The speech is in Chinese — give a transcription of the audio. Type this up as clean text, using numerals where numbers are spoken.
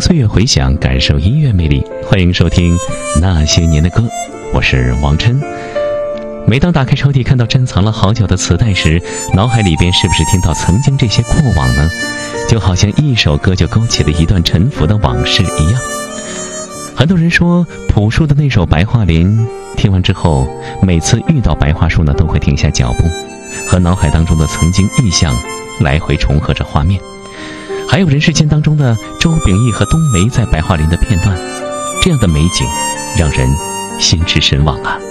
岁月回响，感受音乐魅力。欢迎收听那些年的歌，我是王琛。每当打开抽屉看到珍藏了好久的磁带时，脑海里边是不是听到曾经这些过往呢？就好像一首歌就勾起了一段沉浮的往事一样。很多人说朴树的那首《白桦林》，听完之后每次遇到白桦树呢，都会停下脚步，和脑海当中的曾经意象来回重合着画面。还有人世间当中的周秉义和冬梅在白桦林的片段，这样的美景让人心驰神往啊。